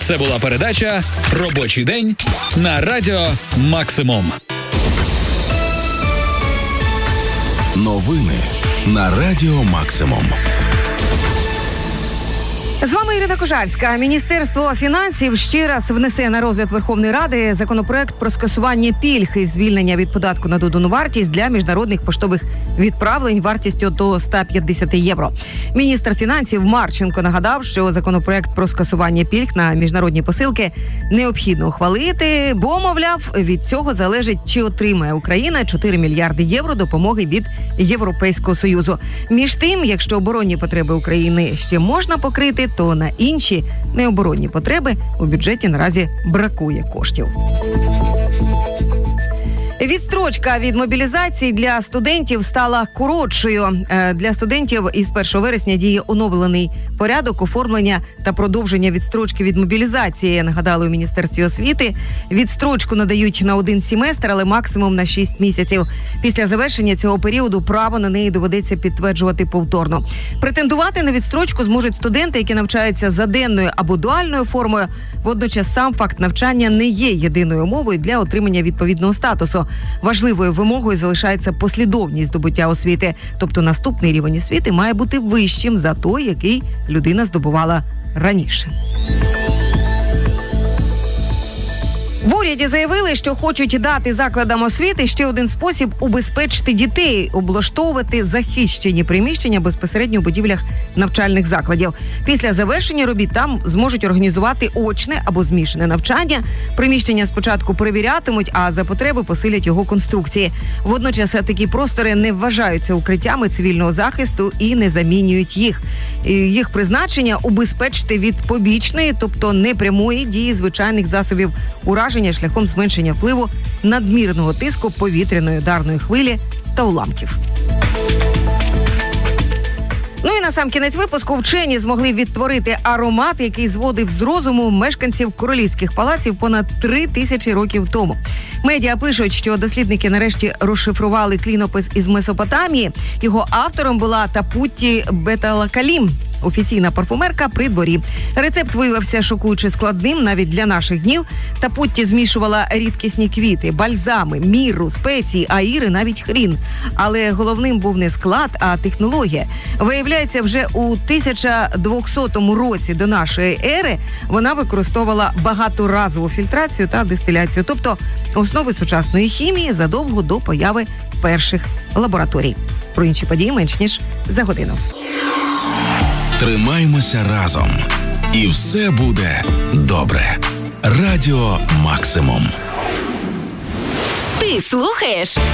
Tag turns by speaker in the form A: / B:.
A: Це була передача «Робочий день» на Радіо Максимум.
B: Новини на Радіо Максимум.
C: З вами Ірина Кожарська. Міністерство фінансів ще раз внесе на розгляд Верховної Ради законопроект про скасування пільг і звільнення від податку на додану вартість для міжнародних поштових відправлень вартістю до 150 євро. Міністр фінансів Марченко нагадав, що законопроект про скасування пільг на міжнародні посилки необхідно ухвалити, бо, мовляв, від цього залежить, чи отримає Україна 4 мільярди євро допомоги від Європейського Союзу. Між тим, якщо оборонні потреби України ще можна покрити, то на інші необоронні потреби у бюджеті наразі бракує коштів. Відстрочка від мобілізації для студентів стала коротшою. Для студентів із 1 вересня діє оновлений порядок оформлення та продовження відстрочки від мобілізації, нагадали у Міністерстві освіти. Відстрочку надають на 1 семестр, але максимум на 6 місяців. Після завершення цього періоду право на неї доведеться підтверджувати повторно. Претендувати на відстрочку зможуть студенти, які навчаються за денною або дуальною формою. Водночас сам факт навчання не є єдиною умовою для отримання відповідного статусу. Важливою вимогою залишається послідовність здобуття освіти. Тобто наступний рівень освіти має бути вищим за той, який людина здобувала раніше. В уряді заявили, що хочуть дати закладам освіти ще один спосіб убезпечити дітей – облаштовувати захищені приміщення безпосередньо у будівлях навчальних закладів. Після завершення робіт там зможуть організувати очне або змішане навчання. Приміщення спочатку перевірятимуть, а за потреби посилять його конструкції. Водночас такі простори не вважаються укриттями цивільного захисту і не замінюють їх. Їх призначення – убезпечити від побічної, тобто непрямої дії звичайних засобів ураження шляхом зменшення впливу надмірного тиску повітряної ударної хвилі та уламків. Ну і на сам кінець випуску вчені змогли відтворити аромат, який зводив з розуму мешканців королівських палаців понад 3000 років тому. Медіа пишуть, що дослідники нарешті розшифрували клінопис із Месопотамії. Його автором була Тапутті Беталакалім, офіційна парфумерка при дворі. Рецепт виявився шокуюче складним навіть для наших днів. Тапутті змішувала рідкісні квіти, бальзами, мірру, спеції, аїри, навіть хрін. Але головним був не склад, а технологія. Виявляється, вже у 1200 році до нашої ери вона використовувала багаторазову фільтрацію та дистиляцію, тобто основи сучасної хімії задовго до появи перших лабораторій. Про інші події менш ніж за годину.
B: Тримаймося разом. І все буде добре. Радіо Максимум.
D: Ти слухаєш